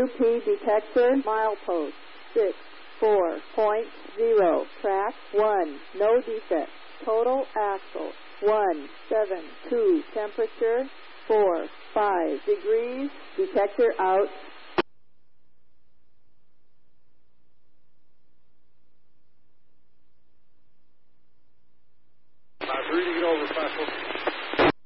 QP detector, milepost 64.0, track 1, no defect. Total axle 172, temperature 45 degrees, detector out.